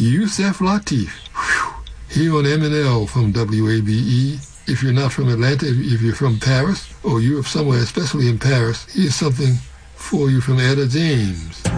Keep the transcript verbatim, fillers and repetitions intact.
Yusef Lateef, whew, here on M and L from W A B E. If you're not from Atlanta, if you're from Paris, or you're somewhere, especially in Paris, here's something for you from Etta James.